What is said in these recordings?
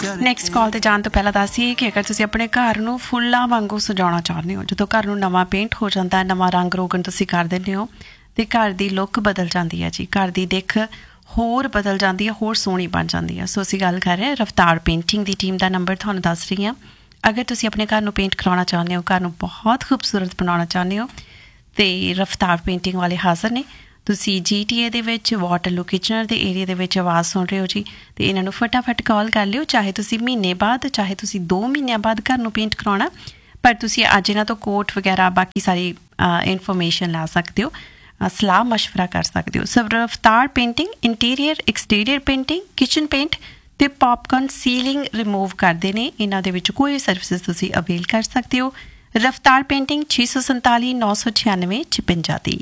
Next call 'ਤੇ ਜਾਣ ਤੋਂ ਪਹਿਲਾਂ ਦੱਸੀਏ ਕਿ ਅਗਰ ਤੁਸੀਂ ਆਪਣੇ ਘਰ ਨੂੰ ਫੁੱਲਾਂ ਵਾਂਗੂ ਸਜਾਉਣਾ ਚਾਹੁੰਦੇ ਹੋ, ਜਦੋਂ ਘਰ ਨੂੰ ਨਵਾਂ ਪੇਂਟ ਹੋ ਜਾਂਦਾ, ਨਵਾਂ ਰੰਗ ਰੋਗਨ ਤੁਸੀਂ ਕਰ ਦਿੰਦੇ ਹੋ ਅਤੇ ਘਰ ਦੀ ਲੁੱਕ ਬਦਲ ਜਾਂਦੀ ਹੈ ਜੀ, ਘਰ ਦੀ ਦਿੱਖ ਹੋਰ ਬਦਲ ਜਾਂਦੀ ਹੈ, ਹੋਰ ਸੋਹਣੀ ਬਣ ਜਾਂਦੀ ਹੈ। ਸੋ ਅਸੀਂ ਗੱਲ ਕਰ ਰਹੇ ਹਾਂ ਰਫਤਾਰ ਪੇਂਟਿੰਗ ਦੀ ਟੀਮ ਦਾ ਨੰਬਰ ਤੁਹਾਨੂੰ ਦੱਸ ਰਹੀ ਹਾਂ। ਅਗਰ ਤੁਸੀਂ ਆਪਣੇ ਘਰ ਨੂੰ ਪੇਂਟ ਕਰਾਉਣਾ ਚਾਹੁੰਦੇ ਹੋ, ਘਰ ਨੂੰ ਬਹੁਤ ਖੂਬਸੂਰਤ ਬਣਾਉਣਾ ਚਾਹੁੰਦੇ ਹੋ ਅਤੇ ਰਫਤਾਰ ਪੇਂਟਿੰਗ ਵਾਲੇ ਹਾਜ਼ਰ ਨੇ। ਤੁਸੀਂ GTA ਦੇ ਵਿੱਚ ਵਾਟਰਲੂ ਕਿਚਨਰ ਦੇ ਏਰੀਆ ਦੇ ਵਿੱਚ ਆਵਾਜ਼ ਸੁਣ ਰਹੇ ਹੋ ਜੀ, ਅਤੇ ਇਹਨਾਂ ਨੂੰ ਫਟਾਫਟ ਕਾਲ ਕਰ ਲਿਓ। ਚਾਹੇ ਤੁਸੀਂ ਮਹੀਨੇ ਬਾਅਦ, ਚਾਹੇ ਤੁਸੀਂ 2 ਮਹੀਨਿਆਂ ਬਾਅਦ ਘਰ ਨੂੰ ਪੇਂਟ ਕਰਾਉਣਾ, ਪਰ ਤੁਸੀਂ ਅੱਜ ਇਹਨਾਂ ਤੋਂ ਕੋਟ ਵਗੈਰਾ ਬਾਕੀ ਸਾਰੀ ਇਨਫੋਰਮੇਸ਼ਨ ਲੈ ਸਕਦੇ ਹੋ, ਸਲਾਹ ਮਸ਼ਵਰਾ ਕਰ ਸਕਦੇ ਹੋ। ਸੋ ਰਫਤਾਰ painting interior exterior painting, kitchen paint ਅਤੇ ਪੌਪਕਾਰਨ ਸੀਲਿੰਗ ਰਿਮੂਵ ਕਰਦੇ ਨੇ। ਇਹਨਾਂ ਦੇ ਵਿੱਚ ਕੋਈ ਸਰਵਿਸਿਜ਼ ਤੁਸੀਂ ਅਵੇਲ ਕਰ ਸਕਦੇ ਹੋ। ਰਫਤਾਰ ਪੇਂਟਿੰਗ 647 996 56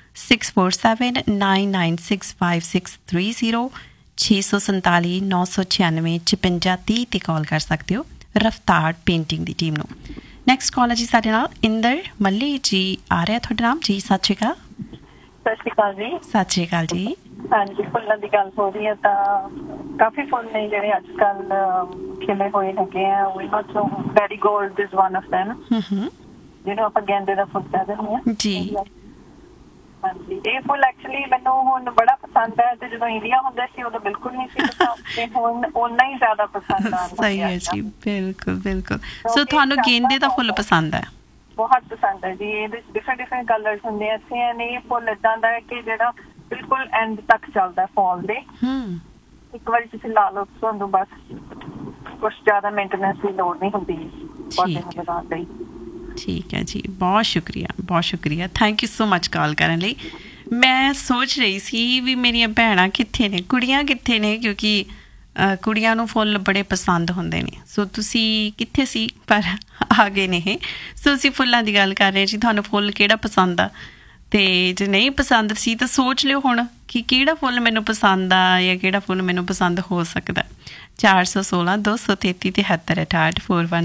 647-996-5630 647 996 5630 'ਤੇ ਕਾਲ ਕਰ ਸਕਦੇ ਹੋ ਰਫਤਾਰ ਪੇਂਟਿੰਗ ਦੀ ਟੀਮ ਨੂੰ। ਨੈਕਸਟ ਕਾਲ ਹੈ ਜੀ ਸਾਡੇ ਨਾਲ ਇੰਦਰ ਮੱਲੀ ਜੀ ਆ ਰਿਹਾ ਤੁਹਾਡਾ ਨਾਮ ਜੀ। ਸਤਿ ਸ਼੍ਰੀ ਅਕਾਲ। ਸਤਿ ਸ਼੍ਰੀ ਅਕਾਲ ਜੀ। ਸਤਿ ਸ਼੍ਰੀ ਅਕਾਲ ਜੀ। ਹਾਂਜੀ, ਫੁੱਲਾਂ ਦੀ ਗੱਲ ਹੋ ਰਹੀ ਹੈ ਤਾਂ ਕਾਫੀ ਫੁੱਲ ਨੇ ਜਿਹੜੇ ਅੱਜ ਕੱਲ ਖਿਲੇ ਹੋਏ ਹੈਗੇ ਆ। Marigold is one of them, ਜਿਹਨੂੰ ਆਪਾਂ ਗੈਂਦੇ ਦਾ ਫੁੱਲ ਕਹਿ ਦਿੰਦੇ ਹਾਂ ਜੀ। ਹਾਂਜੀ, ਇਹ ਫੁੱਲ ਐਕਚੁਅਲੀ ਮੈਨੂੰ ਹੁਣ ਬੜਾ ਪਸੰਦ ਹੈ, ਤੇ ਜਦੋਂ ਇੰਡੀਆ ਹੁੰਦਾ ਸੀ ਉਦੋਂ ਬਿਲਕੁਲ ਨਹੀਂ ਸੀ ਪਸੰਦ, ਤੇ ਹੁਣ ਓਨਾ ਹੀ ਜ਼ਿਆਦਾ ਪਸੰਦ ਆਉਂਦਾ। ਸਹੀ ਹੈ ਜੀ, ਬਿਲਕੁਲ ਬਿਲਕੁਲ। ਸੋ ਤੁਹਾਨੂੰ ਗੇਂਦੇ ਦਾ ਫੁੱਲ ਪਸੰਦ ਹੈ? ਬਹੁਤ ਪਸੰਦ ਹੈ ਜੀ। ਇਹਦੇ ਡਿਫਰੈਂਟ ਕਲਰਸ ਹੁੰਦੇ ਆ ਇੱਥੇ, ਨੇ ਇਹ ਫੁੱਲ ਏਦਾਂ ਦਾ ਹੈ ਕਿ ਜਿਹੜਾ ਬਿਲਕੁਲ ਐਂਡ ਤੱਕ ਚੱਲਦਾ ਫਾਲ ਦੇ। ਇੱਕ ਵਾਰੀ ਤੁਸੀਂ ਲਾ ਲਓ, ਤੁਹਾਨੂੰ ਬਸ ਕੁਛ ਜ਼ਿਆਦਾ ਮੇਨਟੇਨੈਂਸ ਦੀ ਲੋੜ ਨਹੀਂ ਹੁੰਦੀ ਪੌਦੇ ਨੂੰ ਲਗਾਉਣ ਲਈ। ਠੀਕ ਹੈ ਜੀ, ਬਹੁਤ ਸ਼ੁਕਰੀਆ, ਬਹੁਤ ਸ਼ੁਕਰੀਆ। ਥੈਂਕ ਯੂ ਸੋ ਮਚ ਕਾਲ ਕਰਨ ਲਈ। ਮੈਂ ਸੋਚ ਰਹੀ ਸੀ ਵੀ ਮੇਰੀਆਂ ਭੈਣਾਂ ਕਿੱਥੇ ਨੇ, ਕੁੜੀਆਂ ਕਿੱਥੇ ਨੇ, ਕਿਉਂਕਿ ਕੁੜੀਆਂ ਨੂੰ ਫੁੱਲ ਬੜੇ ਪਸੰਦ ਹੁੰਦੇ ਨੇ। ਸੋ ਤੁਸੀਂ ਕਿੱਥੇ ਸੀ, ਪਰ ਆ ਗਏ ਨੇ ਇਹ। ਸੋ ਅਸੀਂ ਫੁੱਲਾਂ ਦੀ ਗੱਲ ਕਰ ਰਹੇ ਜੀ। ਤੁਹਾਨੂੰ ਫੁੱਲ ਕਿਹੜਾ ਪਸੰਦ ਆ, ਅਤੇ ਜੇ ਨਹੀਂ ਪਸੰਦ ਸੀ ਤਾਂ ਸੋਚ ਲਿਓ ਹੁਣ ਕਿ ਕਿਹੜਾ ਫੁੱਲ ਮੈਨੂੰ ਪਸੰਦ ਆ ਜਾਂ ਕਿਹੜਾ ਫੁੱਲ ਮੈਨੂੰ ਪਸੰਦ ਹੋ ਸਕਦਾ। 416 233 73 68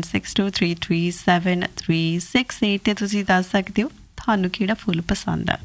4162337368 'ਤੇ ਤੁਸੀਂ ਦੱਸ ਸਕਦੇ ਹੋ ਤੁਹਾਨੂੰ ਕਿਹੜਾ ਫੁੱਲ ਪਸੰਦ ਆ।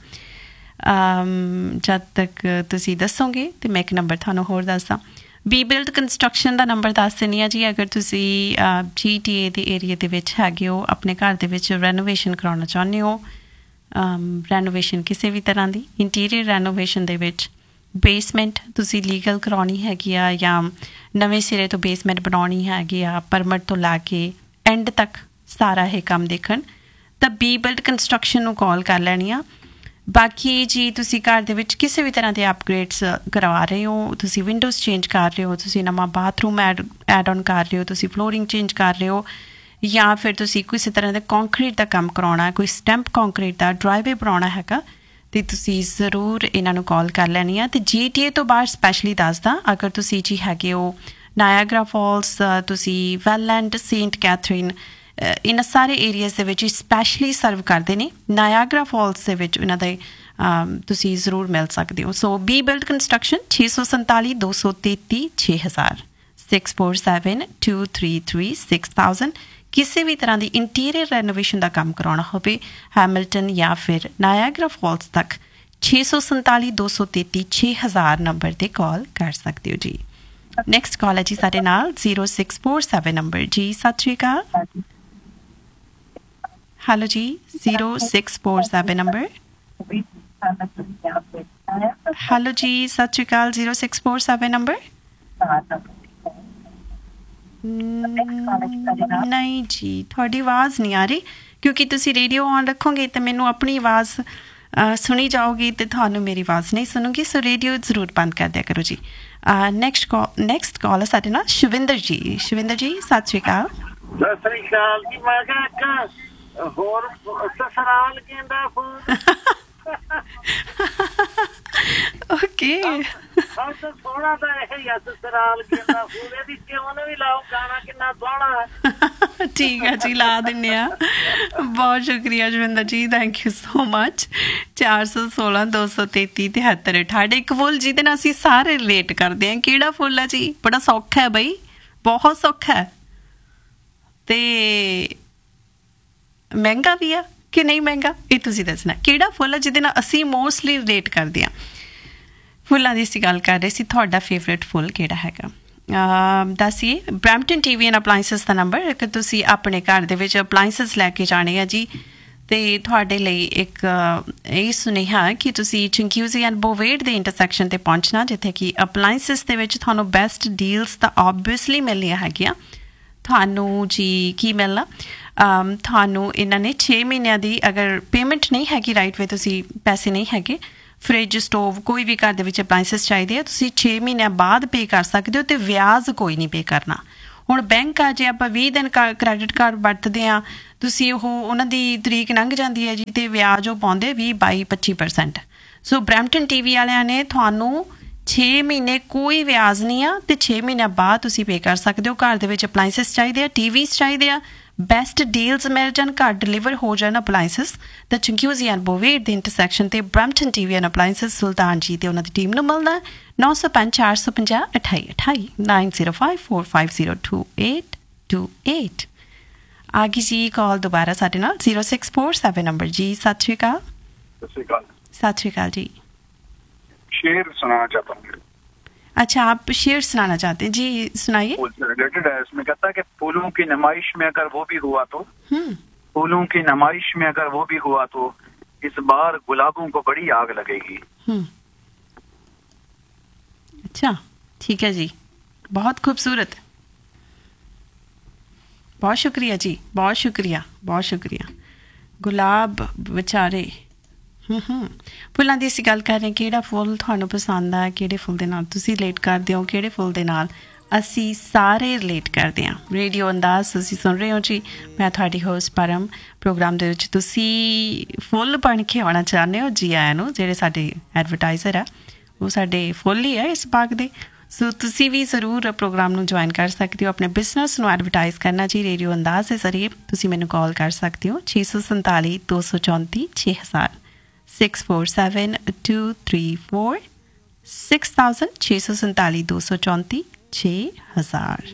ਜਦ ਤੱਕ ਤੁਸੀਂ ਦੱਸੋਗੇ ਅਤੇ ਮੈਂ ਇੱਕ ਨੰਬਰ ਤੁਹਾਨੂੰ ਹੋਰ ਦੱਸਦਾ। ਬੀ ਬਿਲਡ ਕੰਸਟਰਕਸ਼ਨ ਦਾ ਨੰਬਰ ਦੱਸ ਦਿੰਦੀ ਹਾਂ ਜੀ। ਅਗਰ ਤੁਸੀਂ GTA ਦੇ ਏਰੀਏ ਦੇ ਵਿੱਚ ਹੈਗੇ ਹੋ, ਆਪਣੇ ਘਰ ਦੇ ਵਿੱਚ ਰੈਨੋਵੇਸ਼ਨ ਕਰਾਉਣਾ ਚਾਹੁੰਦੇ ਹੋ, ਰੈਨੋਵੇਸ਼ਨ ਕਿਸੇ ਵੀ ਤਰ੍ਹਾਂ ਦੀ, ਇੰਟੀਰੀਅਰ ਰੈਨੋਵੇਸ਼ਨ ਦੇ ਵਿੱਚ ਬੇਸਮੈਂਟ ਤੁਸੀਂ ਲੀਗਲ ਕਰਾਉਣੀ ਹੈਗੀ ਆ ਜਾਂ ਨਵੇਂ ਸਿਰੇ ਤੋਂ ਬੇਸਮੈਂਟ ਬਣਾਉਣੀ ਹੈਗੀ ਆ, ਪਰਮਿਟ ਤੋਂ ਲਾ ਕੇ ਐਂਡ ਤੱਕ ਸਾਰਾ ਇਹ ਕੰਮ ਦੇਖਣ, ਤਾਂ ਬੀ ਬਿਲਡ ਕੰਸਟਰਕਸ਼ਨ ਨੂੰ ਕਾਲ ਕਰ ਲੈਣੀ ਆ। ਬਾਕੀ ਜੀ ਤੁਸੀਂ ਘਰ ਦੇ ਵਿੱਚ ਕਿਸੇ ਵੀ ਤਰ੍ਹਾਂ ਦੇ ਅਪਗ੍ਰੇਡਸ ਕਰਵਾ ਰਹੇ ਹੋ, ਤੁਸੀਂ ਵਿੰਡੋਜ਼ ਚੇਂਜ ਕਰ ਰਹੇ ਹੋ, ਤੁਸੀਂ ਨਵਾਂ ਬਾਥਰੂਮ ਐਡ ਔਨ ਕਰ ਰਹੇ ਹੋ, ਤੁਸੀਂ ਫਲੋਰਿੰਗ ਚੇਂਜ ਕਰ ਰਹੇ ਹੋ, ਜਾਂ ਫਿਰ ਤੁਸੀਂ ਕਿਸੇ ਤਰ੍ਹਾਂ ਦੇ ਕੰਕਰੀਟ ਦਾ ਕੰਮ ਕਰਾਉਣਾ, ਕੋਈ ਸਟੈਂਪ ਕੰਕਰੀਟ ਦਾ ਡਰਾਈਵੇ ਬਣਾਉਣਾ ਹੈਗਾ, ਅਤੇ ਤੁਸੀਂ ਜ਼ਰੂਰ ਇਹਨਾਂ ਨੂੰ ਕਾਲ ਕਰ ਲੈਣੀ ਆ। ਅਤੇ GTA ਤੋਂ ਬਾਹਰ ਸਪੈਸ਼ਲੀ ਦੱਸਦਾ, ਅਗਰ ਤੁਸੀਂ ਜੀ ਹੈਗੇ ਹੋ ਨਾਇਆਗਰਾ ਫਾਲਸ, ਤੁਸੀਂ ਵੈਲਲੈਂਡ, ਸੇਂਟ ਕੈਥਰੀਨ, ਇਹਨਾਂ ਸਾਰੇ ਏਰੀਆਜ਼ ਦੇ ਵਿੱਚ ਸਪੈਸ਼ਲੀ ਸਰਵ ਕਰਦੇ ਨੇ। ਨਾਇਆਗਰਾ ਫਾਲਸ ਦੇ ਵਿੱਚ ਇਹਨਾਂ ਦੇ ਤੁਸੀਂ ਜ਼ਰੂਰ ਮਿਲ ਸਕਦੇ ਹੋ। ਸੋ ਬੀ ਬਿਲਡ ਕੰਸਟਰਕਸ਼ਨ 647 233 6000 647 233 6000। ਕਿਸੇ ਵੀ ਤਰ੍ਹਾਂ ਦੀ ਇੰਟੀਰੀਅਰ ਰੈਨੋਵੇਸ਼ਨ ਦਾ ਕੰਮ ਕਰਾਉਣਾ ਹੋਵੇ ਹੈਮਿਲਟਨ ਜਾਂ ਫਿਰ ਨਾਇਆਗਰਾ ਫਾਲਸ ਤੱਕ 647 233 6000 ਨੰਬਰ 'ਤੇ ਕਾਲ ਕਰ ਸਕਦੇ ਹੋ ਜੀ। ਨੈਕਸਟ ਕਾਲ ਹੈ ਜੀ ਸਾਡੇ ਨਾਲ 0647 ਨੰਬਰ ਜੀ। ਸਤਿ ਸ਼੍ਰੀ ਅਕਾਲ। ਹੈਲੋ ਜੀ, 0647 ਨੰਬਰ। ਹੈਲੋ ਜੀ, ਸਤਿ ਸ਼੍ਰੀ ਅਕਾਲ। 0647 ਨੰਬਰ। ਨਹੀਂ ਜੀ, ਤੁਹਾਡੀ ਆਵਾਜ਼ ਨਹੀਂ ਆ ਰਹੀ, ਕਿਉਂਕਿ ਤੁਸੀਂ ਰੇਡੀਓ ਔਨ ਰੱਖੋਗੇ ਤਾਂ ਮੈਨੂੰ ਆਪਣੀ ਆਵਾਜ਼ ਸੁਣੀ ਜਾਓਗੀ ਅਤੇ ਤੁਹਾਨੂੰ ਮੇਰੀ ਆਵਾਜ਼ ਨਹੀਂ ਸੁਣੂਗੀ। ਸੋ ਰੇਡੀਓ ਜ਼ਰੂਰ ਬੰਦ ਕਰ ਦਿਆ ਕਰੋ ਜੀ। ਨੈਕਸਟ ਕਾਲ ਹੈ ਸਾਡੇ ਨਾਲ ਸ਼ਿਵਿੰਦਰ ਜੀ। ਸ਼ਿਵਿੰਦਰ ਜੀ, ਸਤਿ ਸ਼੍ਰੀ ਅਕਾਲ। ਸਤਿ ਸ਼੍ਰੀ ਅਕਾਲ ਜੀ। ਮੈਂ ਕਿਹਾ ਇੱਕ ਹੋਰ ਸਸਰਾਲ ਕਹਿੰਦਾ ਫੋਨ। ਓਕੇ, ਸਭ ਤੋਂ ਸੋਹਣਾ ਤਾਂ ਇਹ ਹੀ ਆ ਸਸਰਾਲ ਕਹਿੰਦਾ ਫੋਨ। ਇਹਦੀ ਕਿਉਂ ਵੀ ਲਾਓ ਗਾਣਾ, ਕਿੰਨਾ ਸੋਹਣਾ। ਠੀਕ ਹੈ ਜੀ, ਲਾ ਦਿੰਦੇ ਹਾਂ। ਬਹੁਤ ਸ਼ੁਕਰੀਆ ਜਵਿੰਦਰ ਜੀ, ਥੈਂਕ ਯੂ ਸੋ ਮਚ। 416 233 73 68 ਇੱਕ ਫੁੱਲ ਜਿਹਦੇ ਨਾਲ ਅਸੀਂ ਸਾਰੇ ਰਿਲੇਟ ਕਰਦੇ ਹਾਂ। ਕਿਹੜਾ ਫੁੱਲ ਹੈ ਜੀ? ਬੜਾ ਸੌਖਾ ਹੈ ਬਈ, ਬਹੁਤ ਸੌਖਾ ਹੈ, ਅਤੇ ਮਹਿੰਗਾ ਵੀ ਆ ਕਿ ਨਹੀਂ ਮਹਿੰਗਾ, ਇਹ ਤੁਸੀਂ ਦੱਸਣਾ। ਕਿਹੜਾ ਫੁੱਲ ਹੈ ਜਿਹਦੇ ਨਾਲ ਅਸੀਂ ਮੋਸਟਲੀ ਰਿਲੇਟ ਕਰਦੇ ਹਾਂ? ਫੁੱਲਾਂ ਦੀ ਅਸੀਂ ਗੱਲ ਕਰ ਰਹੇ ਸੀ, ਤੁਹਾਡਾ ਫੇਵਰੇਟ ਫੁੱਲ ਕਿਹੜਾ ਹੈਗਾ? ਦੱਸੀਏ Brampton TV and appliances the number, ਅਗਰ ਤੁਸੀਂ ਆਪਣੇ ਘਰ ਦੇ ਵਿੱਚ ਅਪਲਾਈਐਂਸਸ ਲੈ ਕੇ ਜਾਣੇ ਆ ਜੀ, ਤੇ ਤੁਹਾਡੇ ਲਈ ਇੱਕ ਇਹ ਸੁਨੇਹਾ ਕਿ ਤੁਸੀਂ ਚੰਕਿਊਜ਼ੀ ਐਂਡ ਬੋਵੇਟ ਦੇ ਇੰਟਰਸੈਕਸ਼ਨ ਤੇ ਪਹੁੰਚਣਾ, ਜਿੱਥੇ ਕਿ ਅਪਲਾਈਐਂਸਸ ਦੇ ਵਿੱਚ ਤੁਹਾਨੂੰ ਬੈਸਟ ਡੀਲਸ ਤਾਂ ਓਬਵੀਅਸਲੀ ਮਿਲਣੀਆਂ ਹੈਗੀਆਂ। ਤੁਹਾਨੂੰ ਜੀ ਕੀ ਮਿਲਣਾ, ਤੁਹਾਨੂੰ ਇਹਨਾਂ ਨੇ 6 ਮਹੀਨਿਆਂ ਦੀ ਅਗਰ ਪੇਮੈਂਟ ਨਹੀਂ ਹੈਗੀ, ਰਾਈਟ ਵੇ ਤੁਸੀਂ ਪੈਸੇ ਨਹੀਂ ਹੈਗੇ, ਫਰਿੱਜ ਸਟੋਵ ਕੋਈ ਵੀ ਘਰ ਦੇ ਵਿੱਚ ਅਪਲਾਈਐਂਸਸ ਚਾਹੀਦੇ ਆ, ਤੁਸੀਂ 6 ਮਹੀਨਿਆਂ ਬਾਅਦ ਪੇ ਕਰ ਸਕਦੇ ਹੋ, ਅਤੇ ਵਿਆਜ ਕੋਈ ਨਹੀਂ ਪੇ ਕਰਨਾ। ਹੁਣ ਬੈਂਕ ਆ ਜੇ ਆਪਾਂ 20 ਦਿਨ ਕ੍ਰੈਡਿਟ ਕਾਰਡ ਵਰਤਦੇ ਹਾਂ, ਤੁਸੀਂ ਉਹਨਾਂ ਦੀ ਤਰੀਕ ਲੰਘ ਜਾਂਦੀ ਹੈ ਜੀ, ਅਤੇ ਵਿਆਜ ਉਹ ਪਾਉਂਦੇ 20-22-25%। ਸੋ ਬਰੈਂਪਟਨ ਟੀਵੀ ਵਾਲਿਆਂ ਨੇ ਤੁਹਾਨੂੰ 6 ਮਹੀਨੇ ਕੋਈ ਵਿਆਜ ਨਹੀਂ ਆ, ਅਤੇ 6 ਮਹੀਨਿਆਂ ਬਾਅਦ ਤੁਸੀਂ ਪੇ ਕਰ ਸਕਦੇ ਹੋ। ਘਰ ਦੇ ਵਿੱਚ ਅਪਲਾਈਐਂਸਸ ਚਾਹੀਦੇ ਆ, TVs ਚਾਹੀਦੇ ਆ, ਬੈਸਟ ਡੀਲਸ ਮਿਲ ਜਾਣ, ਘਰ ਡਿਲੀਵਰ ਹੋ ਜਾਣ ਅਪਲਾਈਐਂਸਸ, ਤਾਂ ਚੰਕਿਊਜ਼ੀ ਐਂਡ ਬੋਵੇਟ ਦੇ ਇੰਟਰਸੈਕਸ਼ਨ ਤੇ ਬਰੈਂਪਟਨ ਟੀਵੀ ਐਂਡ ਅਪਲਾਈਐਂਸਸ ਸੁਲਤਾਨ ਜੀ ਤੇ ਉਹਨਾਂ ਦੀ ਟੀਮ ਨੂੰ ਮਿਲਦਾ 905-450-2828 9054502828। ਆ ਗਈ ਜੀ ਕਾਲ ਦੁਬਾਰਾ ਸਾਡੇ ਨਾਲ 0647 ਨੰਬਰ ਜੀ। ਸਤਿ ਸ਼੍ਰੀ ਅਕਾਲ। सत श्रीकाल जी। शेर सुनाना चाहता हूँ। अच्छा, आप शेर सुनाना चाहते हैं जी, सुनाइए। रिलेटेड है, इसमें कहता है कि फूलों की नुमाइश में अगर वो भी हुआ तो, फूलों की नुमाइश में अगर वो भी हुआ तो इस बार गुलाबों को बड़ी आग लगेगी। अच्छा, ठीक है जी, बहुत खूबसूरत, बहुत शुक्रिया जी, बहुत शुक्रिया, बहुत शुक्रिया। गुलाब बेचारे ਫੁੱਲਾਂ ਦੀ ਅਸੀਂ ਗੱਲ ਕਰ ਰਹੇ, ਕਿਹੜਾ ਫੁੱਲ ਤੁਹਾਨੂੰ ਪਸੰਦ ਆ, ਕਿਹੜੇ ਫੁੱਲ ਦੇ ਨਾਲ ਤੁਸੀਂ ਰਿਲੇਟ ਕਰਦੇ ਹੋ, ਕਿਹੜੇ ਫੁੱਲ ਦੇ ਨਾਲ ਅਸੀਂ ਸਾਰੇ ਰਿਲੇਟ ਕਰਦੇ ਹਾਂ। ਰੇਡੀਓ ਅੰਦਾਜ਼ ਤੁਸੀਂ ਸੁਣ ਰਹੇ ਹੋ ਜੀ, ਮੈਂ ਤੁਹਾਡੀ ਹੋਸਟ ਪਰਮ। ਪ੍ਰੋਗਰਾਮ ਦੇ ਵਿੱਚ ਤੁਸੀਂ ਫੁੱਲ ਬਣ ਕੇ ਆਉਣਾ ਚਾਹੁੰਦੇ ਹੋ, ਜੀ ਆਇਆਂ ਨੂੰ। ਜਿਹੜੇ ਸਾਡੇ ਐਡਵਰਟਾਈਜ਼ਰ ਆ ਉਹ ਸਾਡੇ ਫੁੱਲ ਹੀ ਆ ਇਸ ਬਾਗ ਦੇ। ਸੋ ਤੁਸੀਂ ਵੀ ਜ਼ਰੂਰ ਪ੍ਰੋਗਰਾਮ ਨੂੰ ਜੁਆਇਨ ਕਰ ਸਕਦੇ ਹੋ, ਆਪਣੇ ਬਿਜ਼ਨਸ ਨੂੰ ਐਡਵਰਟਾਈਜ਼ ਕਰਨਾ ਜੀ ਰੇਡੀਓ ਅੰਦਾਜ਼ ਦੇ ਜ਼ਰੀਏ। ਤੁਸੀਂ ਮੈਨੂੰ ਕਾਲ ਕਰ ਸਕਦੇ ਹੋ 647 234 6000 647-234-6000 647 234 6000।